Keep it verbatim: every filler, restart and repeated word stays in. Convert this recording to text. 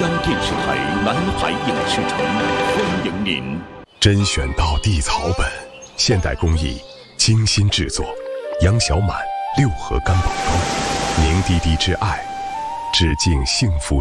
三电视台南海影视城欢迎您。 甄选到地草本，现代工艺，精心制作，杨小满六合干宝膏，凝滴滴之爱，致敬幸福。